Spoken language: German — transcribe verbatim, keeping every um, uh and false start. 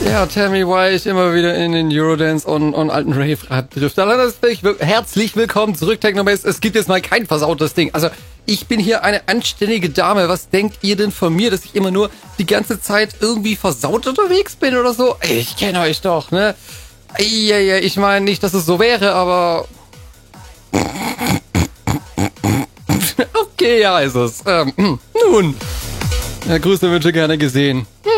Ja, tell me why ich immer wieder in den Eurodance und, und alten Rave drifte. Also herzlich willkommen zurück, Technobase. Es gibt jetzt mal kein versautes Ding. Also, ich bin hier eine anständige Dame. Was denkt ihr denn von mir, dass ich immer nur die ganze Zeit irgendwie versaut unterwegs bin oder so? Ich kenne euch doch, ne? Ja, ja, ich meine nicht, dass es so wäre, aber... Okay, ja, ist es. Ähm, nun, ja, Grüße, Wünsche gerne gesehen.